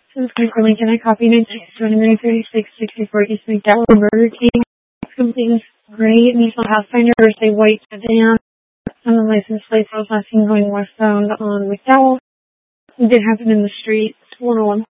This is Craig for Lincoln. I copied and texted 3664 East McDowell Burger King. Complete is great. Nissan Pathfinder versus a white sedan. On the license plate, I was last seen going westbound on McDowell. It did happen in the street. 101.